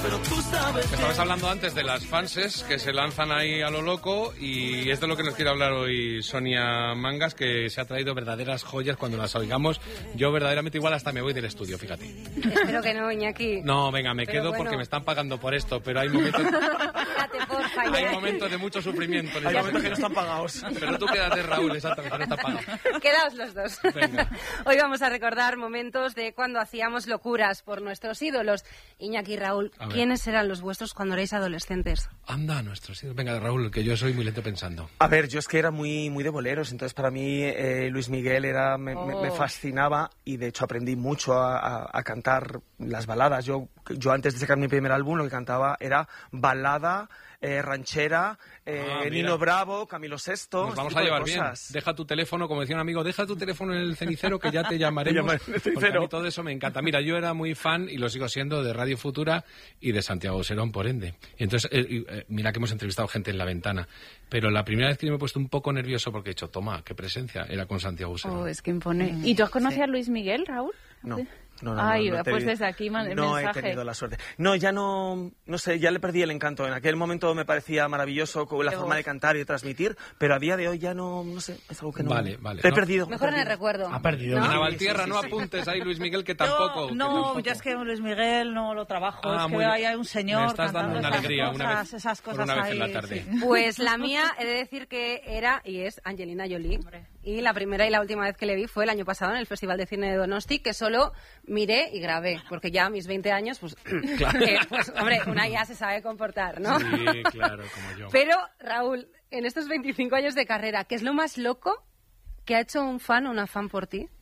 pero tú sabes que... Estabas hablando antes de las fanses que se lanzan ahí a lo loco y es de lo que nos quiere hablar hoy Sonia Mangas, que se ha traído verdaderas joyas cuando las oigamos. Yo verdaderamente igual hasta me voy del estudio, fíjate. Espero que no, Iñaki. No, venga, me Pero quedo bueno. porque me están pagando por esto, pero hay momentos... Quédate, porfa, Hay ya. momentos de mucho sufrimiento. Hay momentos que no están pagados. Pero tú quédate, Raúl, exactamente, no está pagado. Quedaos los dos. Venga. Hoy vamos a recordar momentos de cuando hacíamos locuras por nuestros ídolos. Iñaki y Raúl, A ver. ¿quiénes eran los vuestros cuando erais adolescentes? Anda, nuestros hijos. Venga, Raúl, que yo soy muy lento pensando. A ver, yo es que era muy de boleros, entonces para mí Luis Miguel me fascinaba y de hecho aprendí mucho a cantar las baladas. Yo antes de sacar mi primer álbum lo que cantaba era balada, ranchera, mira. Nino Bravo, Camilo VI. Nos vamos a llevar bien. Deja tu teléfono, como decía un amigo, deja tu teléfono en el cenicero que ya te llamaremos. Porque a mí todo eso me encanta. Mira, yo era muy fan, y lo sigo siendo, de Radio Futura y de Santiago Serón, por ende. Y entonces, mira que hemos entrevistado gente en La Ventana, pero la primera vez que yo me he puesto un poco nervioso porque he dicho, toma, qué presencia, era con Santiago Serón. Oh, es que impone. ¿Y tú has conocido a Luis Miguel, Raúl? No. Ay, no he pues tenido- desde aquí el no mensaje. he tenido la suerte. No, ya no sé, ya le perdí el encanto. En aquel momento me parecía maravilloso con la Qué forma voz. de cantar y de transmitir, pero a día de hoy ya no sé, es algo que no... Vale. Lo he No. perdido. Mejor en el recuerdo. Ha perdido. ¿No? En Navaltierra, no apuntes ahí, Luis Miguel, que tampoco. que No, tampoco. yo es que Luis Miguel no lo trabajo. Ah, es que muy veo bien. ahí hay un señor Me estás dando cantando una esas alegría cosas, esas por cosas una vez en la ahí, tarde. sí. Pues la mía, he de decir que era y es Angelina Jolie. Hombre. Y la primera y la última vez que le vi fue el año pasado en el Festival de Cine de Donosti, que solo miré y grabé, porque ya a mis 20 años, pues, pues hombre, una ya se sabe comportar, ¿no? Sí, claro, como yo. Pero, Raúl, en estos 25 años de carrera, ¿qué es lo más loco que ha hecho un fan o una fan por ti?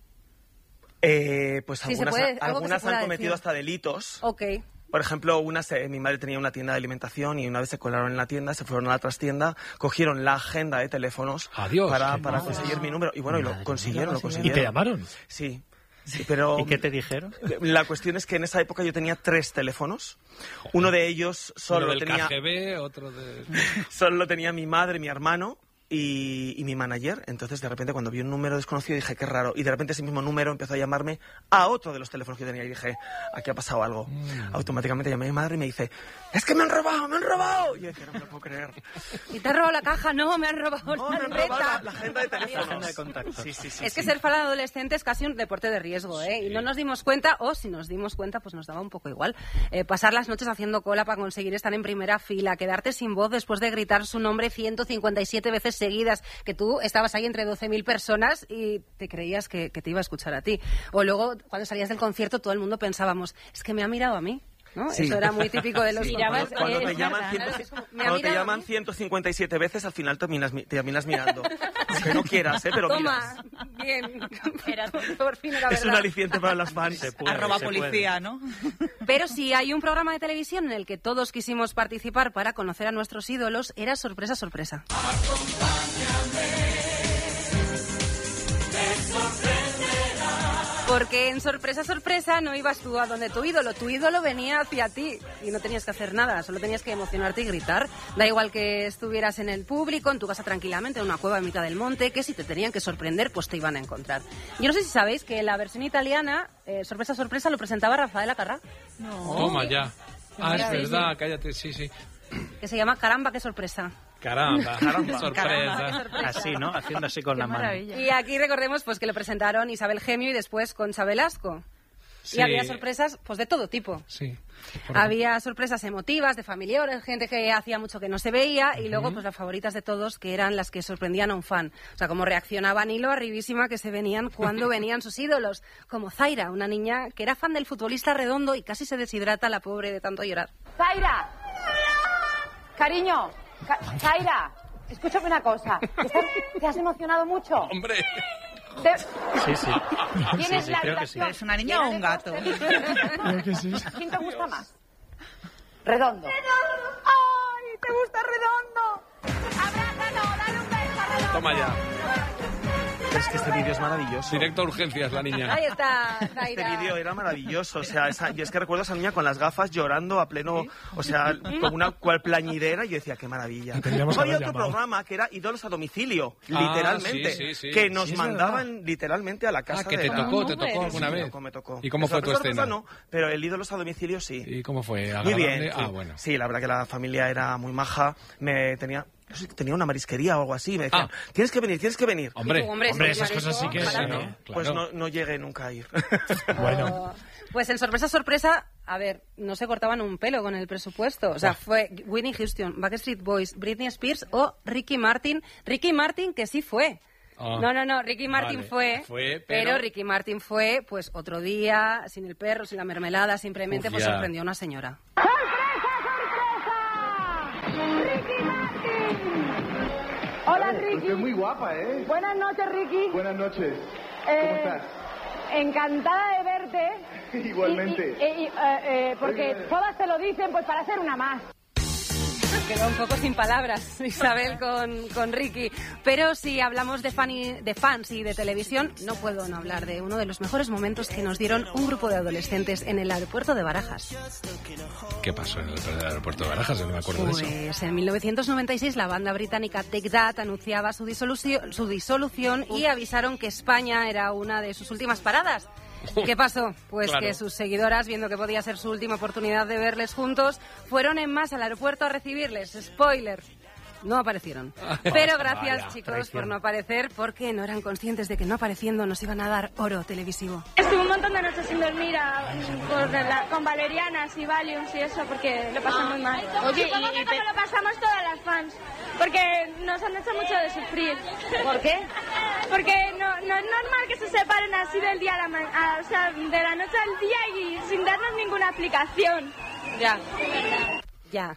Pues Sí, se algunas, puede, algo que algunas se pueda han cometido decir. hasta delitos. Ok. Por ejemplo, mi madre tenía una tienda de alimentación y una vez se colaron en la tienda, se fueron a la trastienda, cogieron la agenda de teléfonos Adiós. para conseguir mi número. Y bueno, y lo consiguieron. ¿Y te llamaron? Sí, pero ¿Y qué te dijeron? la cuestión es que en esa época yo tenía 3 teléfonos. Uno de ellos Uno solo del tenía, KGB, otro de... solo lo tenía mi madre, mi hermano y mi manager. Entonces, de repente, cuando vi un número desconocido, dije, qué raro. Y de repente ese mismo número empezó a llamarme a otro de los teléfonos que yo tenía. Y dije, aquí ha pasado algo. Automáticamente llamé a mi madre y me dice, es que me han robado, me han robado. Y yo decía, no me lo puedo creer. ¿Y te has robado la caja? No, me han robado No, la me han robado libreta. la agenda de teléfonos. Agenda de contacto. Sí, sí, sí. Es que sí. ser fan adolescente es casi un deporte de riesgo, ¿eh? Y no nos dimos cuenta, o si nos dimos cuenta, pues nos daba un poco igual. Pasar las noches haciendo cola para conseguir estar en primera fila, quedarte sin voz después de gritar su nombre 157 veces seguidas, que tú estabas ahí entre 12.000 personas y te creías que te iba a escuchar a ti. O luego, cuando salías del concierto, todo el mundo pensábamos, es que me ha mirado a mí. ¿No? Sí. Eso era muy típico de los Sí, Mirabas, cuando te es llaman, verdad. Claro, es como, ¿me ha cuando te mirado a llaman mí? 157 veces, al final terminas mirando. Aunque no quieras, pero miras. Toma, bien. Era- Por fin era Es un verdad. aliciente para las fans. Se puede, Arroba se policía, ¿no? Pero si hay un programa de televisión en el que todos quisimos participar para conocer a nuestros ídolos, era Sorpresa, Sorpresa. Porque en Sorpresa, Sorpresa no ibas tú a donde tu ídolo venía hacia ti y no tenías que hacer nada, solo tenías que emocionarte y gritar. Da igual que estuvieras en el público, en tu casa tranquilamente, en una cueva en mitad del monte, que si te tenían que sorprender, pues te iban a encontrar. Yo no sé si sabéis que la versión italiana, Sorpresa, Sorpresa, lo presentaba Rafael Acarrá, Toma ya. Ah, es maravilla. verdad, cállate, sí. que se llama Caramba, qué sorpresa. Caramba, qué sorpresa. Así, ¿no? Haciendo así con Qué la mano. maravilla. Y aquí recordemos pues que lo presentaron Isabel Gemio y después Concha Velasco. Sí. Y había sorpresas pues de todo tipo. Sí. Había sorpresas emotivas, de familiares, gente que hacía mucho que no se veía, y luego pues las favoritas de todos, que eran las que sorprendían a un fan. O sea, cómo reaccionaban y lo arribísima que se venían cuando venían sus ídolos. Como Zaira, una niña que era fan del futbolista Redondo y casi se deshidrata la pobre de tanto llorar. Zaira, cariño, Zaira, escúchame una cosa. ¿Te has emocionado mucho? Hombre. Sí, sí. ¿Tienes Sí, la creo que sí. habitación ¿Es una niña llena o un de gato? pósters? ¿Quién te gusta más? Redondo. ¡Ay, te gusta Redondo! ¡Abrázalo, dale un beso a Redondo! Toma ya. Pero es que este vídeo es maravilloso. Directo a urgencias, la niña. Ahí está, Este Zaira. vídeo era maravilloso, o sea, yo es que recuerdo a esa niña con las gafas llorando a pleno, o sea, como una cual plañidera, y yo decía, qué maravilla. Tendríamos que Había haber otro llamado. programa que era Ídolos a domicilio, Ah, literalmente, sí. que nos Sí, es mandaban literalmente a la casa Ah, que de te la- tocó no, alguna vez. Me tocó. ¿Y cómo fue tu Sorpresa escena? no, pero el Ídolos a domicilio sí. ¿Y cómo fue? Muy ¿Agradable? bien. Ah, Sí. bueno. Sí, la verdad que la familia era muy maja. No sé, tenía una marisquería o algo así. Me decían, tienes que venir. Hombre, Hombre, esas cosas sí que... ojalá sí, no. ¿no? Pues claro. no llegué nunca a ir. Bueno, Pues en sorpresa, a ver, no se cortaban un pelo con el presupuesto. O sea, fue Whitney Houston, Backstreet Boys, Britney Spears o Ricky Martin. Ricky Martin, que sí fue. Ah. No, Ricky Martin Vale, fue, pero Ricky Martin fue, pues otro día, sin el perro, sin la mermelada, simplemente Uf, pues ya. sorprendió a una señora. ¡Ricky Martin! Hola, Ricky. Usted es muy guapa, ¿eh? Buenas noches, Ricky. Buenas noches. ¿Cómo estás? Encantada de verte. Igualmente. Porque todas te lo dicen, pues para ser una más. Quedó un poco sin palabras Isabel con Ricky. Pero si hablamos de fans y de televisión, no puedo no hablar de uno de los mejores momentos que nos dieron un grupo de adolescentes en el aeropuerto de Barajas. ¿Qué pasó en el aeropuerto de Barajas? Yo no me acuerdo de eso. Pues en 1996 la banda británica Take That anunciaba su disolución y avisaron que España era una de sus últimas paradas. ¿Qué pasó? Pues Claro. que sus seguidoras, viendo que podía ser su última oportunidad de verles juntos, fueron en masa al aeropuerto a recibirles. Spoiler. No aparecieron. Pero gracias, Vaya, chicos, traición. por no aparecer, porque no eran conscientes de que no apareciendo nos iban a dar oro televisivo. Estuve un montón de noches sin dormir con valerianas y valiums y eso porque lo pasé muy mal. Oye, Supongo que como lo pasamos todas las fans, porque nos han hecho mucho de sufrir. ¿Por qué? Porque no es normal que se separen así del día a la mañana, o sea, de la noche al día y sin darnos ninguna explicación. Ya,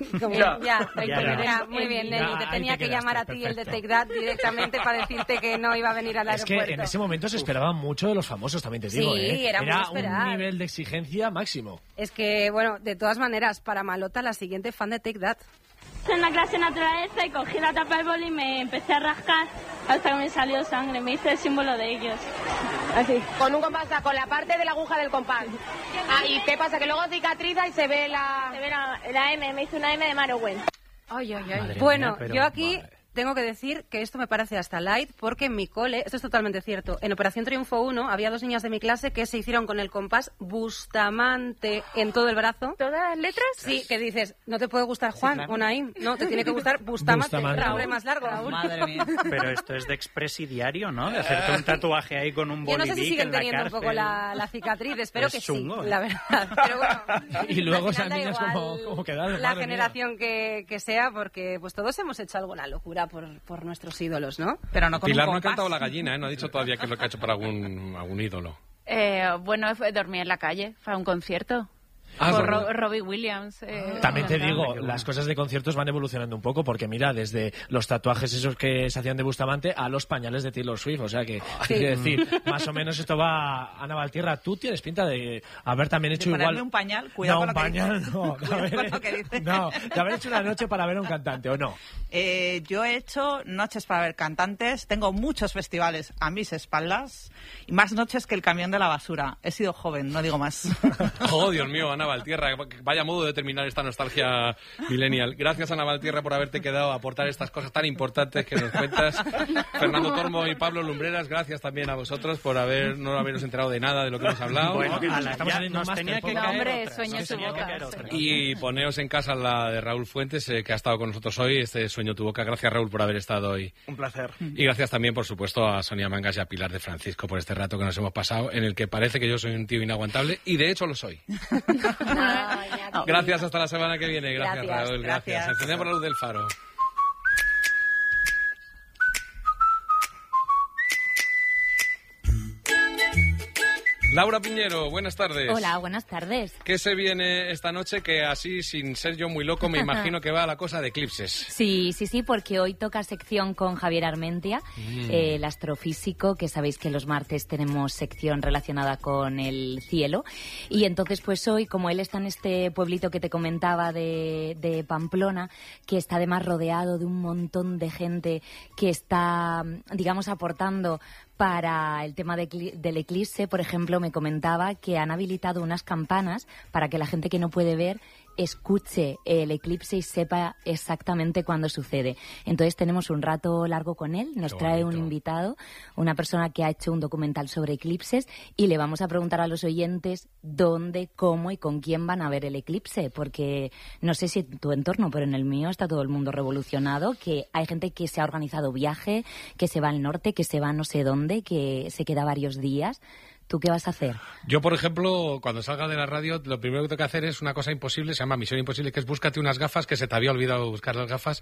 Ya. muy bien, Ya, Nelly. Te ahí tenía te que llamar a quedaste, ti el de perfecto. Take That directamente para decirte que no iba a venir al es que aeropuerto. en ese momento se esperaba mucho de los famosos, también te digo, Sí, ¿eh? era muy un esperar. nivel de exigencia máximo. Es que, bueno, de todas maneras, para Malota, la siguiente fan de Take That. En la clase de naturaleza y cogí la tapa del boli y me empecé a rascar hasta que me salió sangre. Me hice el símbolo de ellos. Así. Con un compás, con la parte de la aguja del compás. Ah, ¿y qué pasa? Que luego cicatriza y se ve la... Se ve la M, me hice una M de Marowen. Madre Bueno, mía, pero yo aquí vale. tengo que decir que esto me parece hasta light, porque en mi cole, esto es totalmente cierto, en Operación Triunfo 1 había 2 niñas de mi clase que se hicieron con el compás Bustamante en todo el brazo. ¿Todas las letras? Sí, que dices, no te puede gustar Juan o Naim, no, te tiene que gustar Bustamante, Bustamante. el nombre más largo. Madre mía. Pero esto es de expresidiario, ¿no? De hacerte un tatuaje ahí con un Yo no sé si bolivic siguen en la teniendo un cárcel. poco la cicatriz, espero Es que chungo, sí, ¿eh? la verdad. Pero bueno, Y luego al final esas da niñas igual como quedaron, la madre mía. generación que sea, porque pues todos hemos hecho alguna locura por nuestros ídolos, ¿no? Pero no con Pilar un no ha compás. cantado la gallina, ¿eh? No ha dicho todavía qué es lo que ha hecho para algún ídolo. Bueno, dormí en la calle, fue a un concierto. Ah, Por bueno. Robbie Williams. También te cantando. digo, las cosas de conciertos van evolucionando un poco, porque mira, desde los tatuajes esos que se hacían de Bustamante a los pañales de Taylor Swift, o sea que, hay que decir, más o menos esto va a Navaltierra. Tú tienes pinta de haber también hecho De ponerme igual... un pañal, cuidado no, con lo un que pañal, dices. no, de Cuidado haber, con lo que dices. no, de haber hecho una noche para ver a un cantante, ¿o no? Yo he hecho noches para ver cantantes, tengo muchos festivales a mis espaldas y más noches que el camión de la basura. He sido joven, no digo más. Oh, Dios mío, Ana Valtierra, vaya modo de terminar esta nostalgia millennial. Gracias, Ana Valtierra, por haberte quedado a aportar estas cosas tan importantes que nos cuentas. Fernando Tormo y Pablo Lumbreras, gracias también a vosotros por no haberos enterado de nada de lo que hemos hablado. Bueno, ala, Estamos ya saliendo nos más tenía que temporal. caer Hombre, otra, sueño nos en su tenía que boca. caer otra. Y poneos en casa la de Raúl Fuentes, que ha estado con nosotros hoy, este Sueño tu boca. Gracias, Raúl, por haber estado hoy. Un placer. Y gracias también, por supuesto, a Sonia Mangas y a Pilar de Francisco por este rato que nos hemos pasado, en el que parece que yo soy un tío inaguantable, y de hecho lo soy. Gracias, hasta la semana que viene. Gracias, Gracias, Raúl. Gracias. gracias. Encendemos la luz del faro. Laura Piñero, buenas tardes. Hola, buenas tardes. ¿Qué se viene esta noche? Que así, sin ser yo muy loco, me imagino que va la cosa de eclipses. Sí, porque hoy toca sección con Javier Armentia, el astrofísico, que sabéis que los martes tenemos sección relacionada con el cielo. Y entonces, pues hoy, como él está en este pueblito que te comentaba de Pamplona, que está además rodeado de un montón de gente que está, digamos, aportando para el tema del eclipse. Por ejemplo, me comentaba que han habilitado unas campanas para que la gente que no puede ver escuche el eclipse y sepa exactamente cuándo sucede. Entonces tenemos un rato largo con él, nos trae un invitado, una persona que ha hecho un documental sobre eclipses, y le vamos a preguntar a los oyentes dónde, cómo y con quién van a ver el eclipse, porque no sé si en tu entorno, pero en el mío está todo el mundo revolucionado, que hay gente que se ha organizado viaje, que se va al norte, que se va no sé dónde, que se queda varios días. ¿Tú qué vas a hacer? Yo, por ejemplo, cuando salga de la radio, lo primero que tengo que hacer es una cosa imposible, se llama Misión Imposible, que es búscate unas gafas, que se te había olvidado buscar las gafas,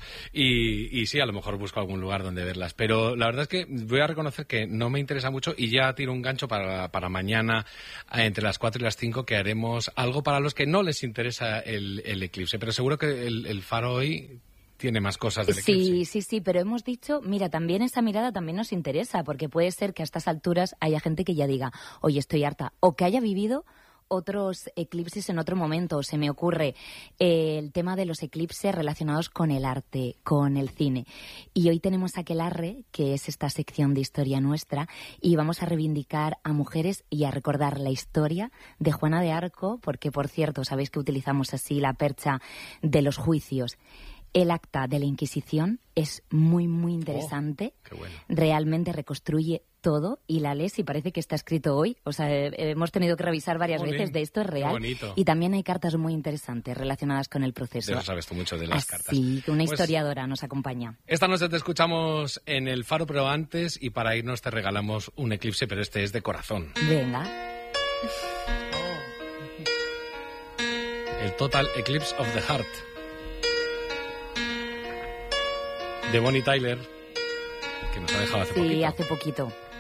y sí, a lo mejor busco algún lugar donde verlas. Pero la verdad es que voy a reconocer que no me interesa mucho, y ya tiro un gancho para mañana, entre las 4 y las 5, que haremos algo para los que no les interesa el eclipse. Pero seguro que el Faro hoy tiene más cosas del eclipse. Sí, pero hemos dicho, mira, también esa mirada también nos interesa, porque puede ser que a estas alturas haya gente que ya diga, oye, estoy harta, o que haya vivido otros eclipses en otro momento. Se me ocurre el tema de los eclipses relacionados con el arte, con el cine. Y hoy tenemos Aquelarre, que es esta sección de historia nuestra, y vamos a reivindicar a mujeres y a recordar la historia de Juana de Arco, porque, por cierto, sabéis que utilizamos así la percha de los juicios. El acta de la Inquisición es muy, muy interesante. Qué bueno. Realmente reconstruye todo y la lees y parece que está escrito hoy. O sea, hemos tenido que revisar varias veces de esto, es real. Y también hay cartas muy interesantes relacionadas con el proceso. De eso sabes tú mucho, de las cartas. Sí, una historiadora nos acompaña. Esta noche te escuchamos en el Faro, pero antes, y para irnos te regalamos un eclipse, pero este es de corazón. Venga. El Total Eclipse of the Heart, de Bonnie Tyler, que nos ha dejado hace poquito. Sí, hace poquito.